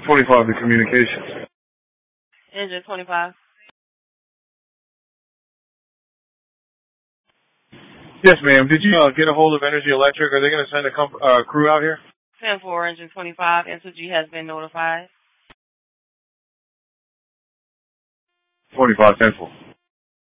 25 to communications. Engine 25. Yes, ma'am. Did you get a hold of Energy Electric? Are they going to send a crew out here? 10-4, Engine 25. Entergy has been notified. 25, 10-4.